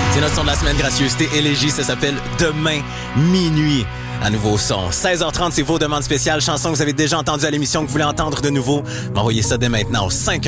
C'est notre son de la semaine, gracieuseté élégie. Ça s'appelle Demain minuit. À nouveau son. 16h30, c'est vos demandes spéciales. Chansons que vous avez déjà entendues à l'émission, que vous voulez entendre de nouveau. M'envoyez ça dès maintenant au 5